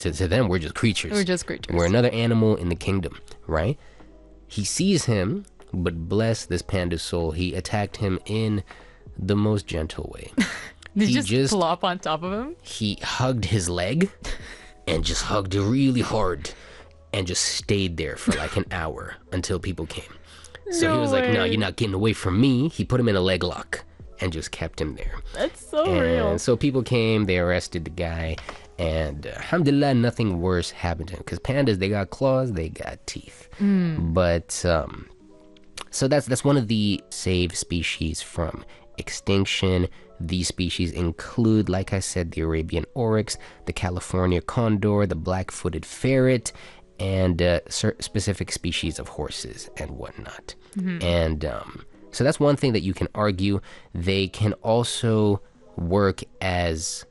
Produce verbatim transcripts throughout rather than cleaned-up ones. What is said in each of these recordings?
To, to them, we're just creatures. We're just creatures. We're another animal in the kingdom, right? He sees him, but bless this panda's soul, he attacked him in the most gentle way. Did he you just, just plop on top of him? He hugged his leg and just hugged it really hard and just stayed there for like an hour until people came. So No he was like, no, way. you're not getting away from me. He put him in a leg lock and just kept him there. That's so And real. so people came, they arrested the guy, and uh, alhamdulillah, nothing worse happened to him. Because pandas, they got claws, they got teeth. Mm. But, um, so that's that's one of the saved species from extinction. These species include, like I said, the Arabian oryx, the California condor, the black-footed ferret, and uh, cer- specific species of horses and whatnot. Mhm. And um, so that's one thing that you can argue. They can also work as,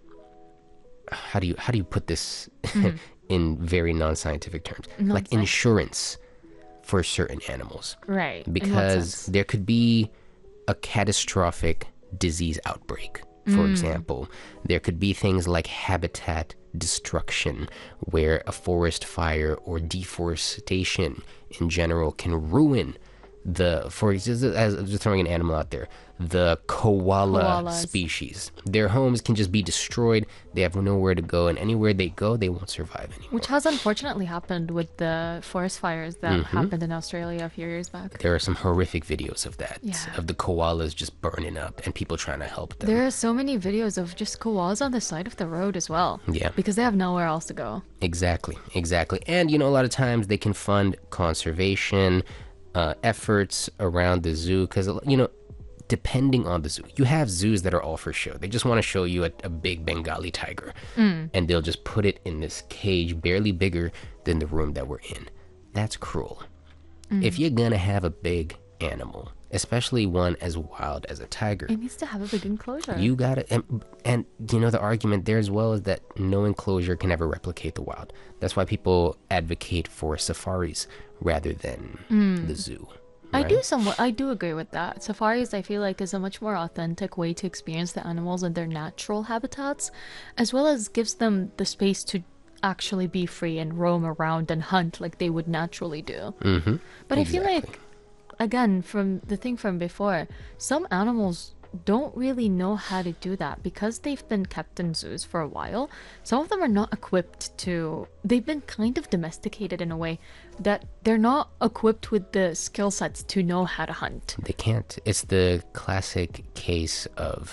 how do you how do you put this Mhm. in very non-scientific terms? Like Non-scientific. insurance for certain animals. Right. In what Because sense? there could be a catastrophic disease outbreak, for Mm. example. There could be things like habitat destruction, where a forest fire or deforestation in general can ruin the, for just as just throwing an animal out there, the koala Koalas. species. Their homes can just be destroyed. They have nowhere to go, and anywhere they go, they won't survive anymore. Which has unfortunately happened with the forest fires that Mhm. happened in Australia a few years back. There are some horrific videos of that, Yeah. of the koalas just burning up and people trying to help them. There are so many videos of just koalas on the side of the road as well. Yeah. Because they have nowhere else to go. Exactly, exactly. And, you know, a lot of times they can fund conservation uh, efforts around the zoo because, you know, depending on the zoo, you have zoos that are all for show. They just want to show you a, a big Bengali tiger, Mm. and they'll just put it in this cage barely bigger than the room that we're in. That's cruel. Mm. If you're gonna have a big animal, especially one as wild as a tiger, It needs to have a big enclosure. you gotta, and, and you know, the argument there as well is that no enclosure can ever replicate the wild. That's why people advocate for safaris rather than Mm. the zoo. I right? do somewhat. I do agree with that. Safaris, I feel like, is a much more authentic way to experience the animals in their natural habitats, as well as gives them the space to actually be free and roam around and hunt like they would naturally do. Mm-hmm. But I feel like, again, from the thing from before, some animals don't really know how to do that because they've been kept in zoos for a while. Some of them are not equipped to, they've been kind of domesticated in a way that they're not equipped with the skill sets to know how to hunt. They can't. It's the classic case of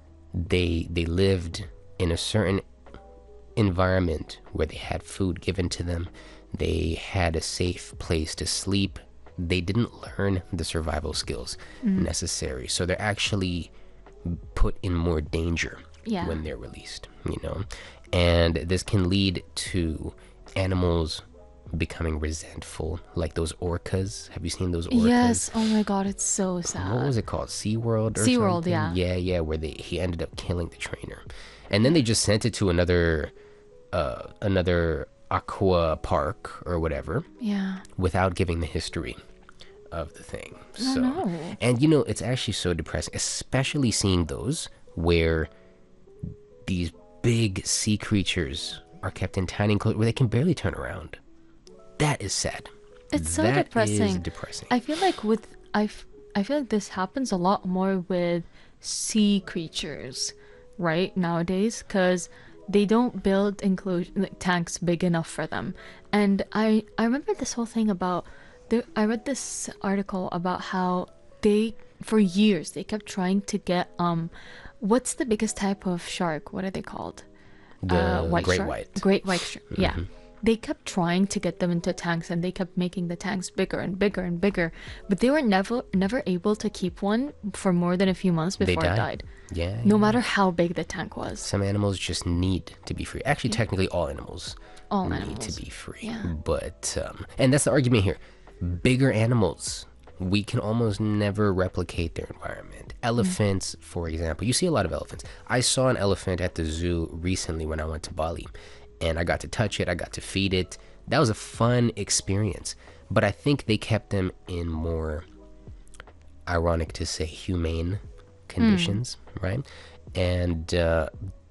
they they lived in a certain environment where they had food given to them. They had a safe place to sleep. They didn't learn the survival skills Mhm. necessary. So they're actually put in more danger Yeah. when they're released, you know? And this can lead to animals becoming resentful, like those orcas. Have you seen those orcas? Yes. Oh my god, it's so sad. What was it called? SeaWorld or SeaWorld, something? yeah. Yeah, yeah, where they he ended up killing the trainer. And then they just sent it to another uh another aqua park or whatever Yeah. without giving the history of the thing. Oh, So no. and you know, it's actually so depressing, especially seeing those where these big sea creatures are kept in tiny enclosures where they can barely turn around. That is sad. It's so That depressing. is depressing. I feel like with I, f- I feel like this happens a lot more with sea creatures, right, nowadays, because they don't build enclosure like, tanks big enough for them. And I I remember this whole thing about there. I read this article about how they for years they kept trying to get um, what's the biggest type of shark? What are they called? The great shark? white. Great white shark. Yeah. Mhm. They kept trying to get them into tanks and they kept making the tanks bigger and bigger and bigger, but they were never never able to keep one for more than a few months They before it die. died. Yeah, No yeah. matter how big the tank was. Some animals just need to be free. Actually, technically, all animals All need animals. to be free. Yeah. But um, and that's the argument here. Bigger animals, we can almost never replicate their environment. Elephants, for example, you see a lot of elephants. I saw an elephant at the zoo recently when I went to Bali, and I got to touch it. I got to feed it. That was a fun experience. But I think they kept them in more, ironic to say, humane conditions, right? And uh,